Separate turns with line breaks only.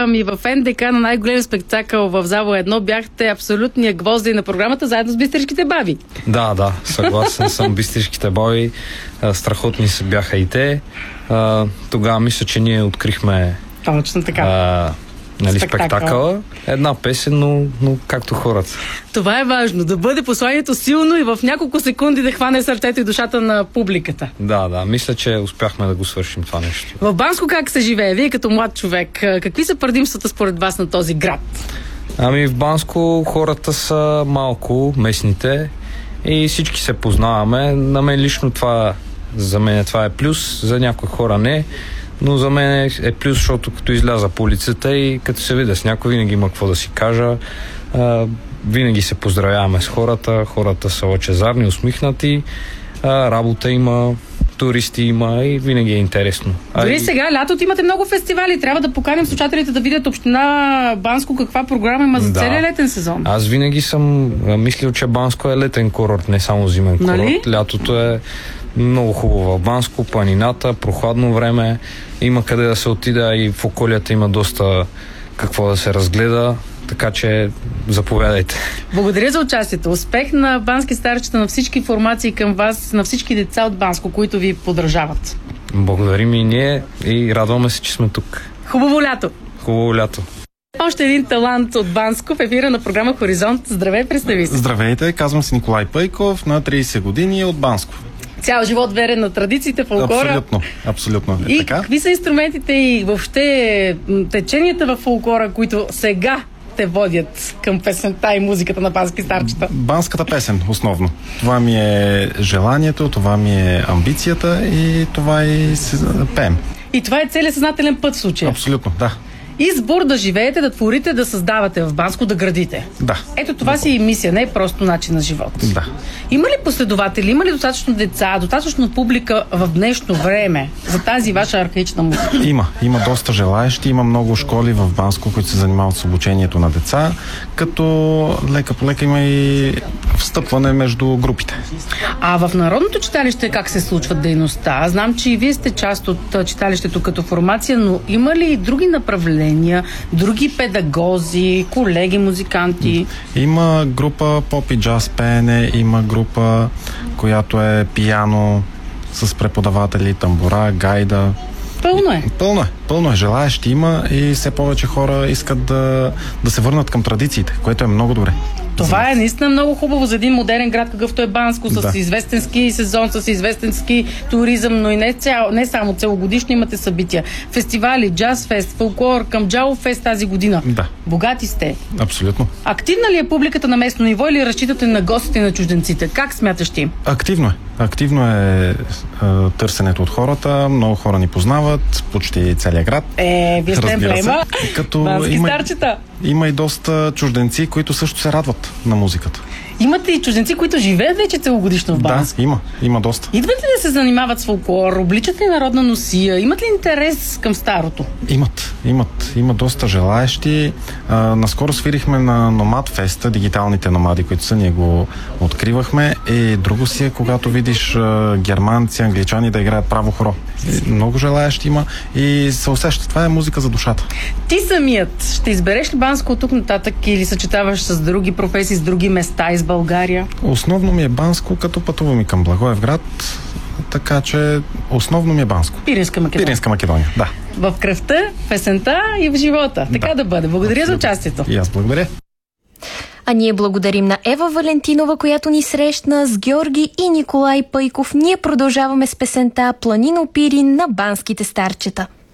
Поздравявам и в НДК на най-голем спектакъл в зала 1. Бяхте абсолютния гвозди на програмата, заедно с Бистришките баби.
Да, съгласен съм. Бистришките баби, страхотни бяха и те. Тогава мисля, че ние открихме
точно така.
Спектакъла. Една песен, но както хората.
Това е важно, да бъде посланието силно и в няколко секунди да хване сърцето и душата на публиката.
Да, мисля, че успяхме да го свършим това нещо.
В Банско как се живее? Вие като млад човек, какви са предимствата според вас на този град?
В Банско хората са малко, местните, и всички се познаваме. На мен лично за мен това е плюс, за някои хора не. Но за мен е плюс, защото като изляза по улицата и като се видя с някой, винаги има какво да си кажа. Винаги се поздравяваме с хората. Хората са лъчезарни, усмихнати. Работа има, туристи има и винаги е интересно.
Дори сега, лятото имате много фестивали. Трябва да поканим слушателите да видят община Банско каква програма има за целия летен сезон.
Аз винаги съм мислил, че Банско е летен курорт, не само зимен курорт.
Нали?
Лятото е много хубаво в Банско, планината, прохладно време, има къде да се отида и в околията има доста какво да се разгледа, така че заповядайте.
Благодаря за участието. Успех на Бански старчета, на всички формации към вас, на всички деца от Банско, които ви поддържават.
Благодарим и ние и радваме се, че сме тук.
Хубаво лято!
Хубаво лято!
Още един талант от Банско в ефира на програма Хоризонт. Здравей, представи се.
Здравейте, казвам се Николай Пейков, на 30 години от Банско.
Цял живот верен на традициите, фолклора.
Абсолютно.
И
така?
Какви са инструментите и въобще теченията в фолклора, които сега те водят към песента и музиката на бански старчета?
Банската песен, основно. Това ми е желанието, това ми е амбицията и това и пеем.
И това е целият съзнателен път в случая.
Абсолютно, да.
Избор да живеете, да творите, да създавате в Банско, да градите.
Да.
Ето това си и мисия, не е просто начин на живот.
Да.
Има ли последователи, има ли достатъчно деца, достатъчно публика в днешно време за тази ваша архаична музика?
Има доста желаещи, има много школи в Банско, които се занимават с обучението на деца, като лека по лека има и встъпване между групите.
А в Народното читалище как се случва дейността? Аз знам, че и вие сте част от читалището като формация, но има ли и други направления, други педагози, колеги, музиканти?
Има група поп и джаз пеене, има група, която е пияно с преподаватели, тамбура, гайда. Пълно е. Желаещи има и все повече хора искат да се върнат към традициите, което е много добре.
Това е наистина много хубаво за един модерен град, какъвто е Банско, с известен ски сезон, с известен ски туризъм, но и не само целогодишно имате събития. Фестивали, джаз фест, фолклор, Камджало фест тази година.
Да.
Богати сте.
Абсолютно.
Активна ли е публиката на местно ниво или разчитате на гостите и на чужденците? Как смяташ ти?
Активно е търсенето от хората. Много хора ни познават, почти целият град.
Вие сте емблема. Бански старчета.
Има и доста чужденци, които също се радват на музиката.
Имате и чужденци, които живеят вече целогодишно в Банско?
Да, има доста.
Идват ли да се занимават с фолклор? Обличат ли народна носия? Имат ли интерес към старото?
Има доста желаещи. Наскоро свирихме на Номад Феста, дигиталните номади, които са, ние го откривахме. И друго си е, когато видиш германци, англичани да играят право хоро. Много желаещи има и се усеща. Това е музика за душата.
Ти самият ще избереш ли Банско от тук нататък или съчетаваш с други професии, с други места из България?
Основно ми е Банско, като пътувам и към Благоевград, така че основно ми е Банско. Пиринска Македония, да.
В кръвта, песента и в живота. Така да бъде. Благодаря за участието.
И аз благодаря.
А ние благодарим на Ева Валентинова, която ни срещна с Георги и Николай Пейков. Ние продължаваме с песента Планино Пирин на банските старчета.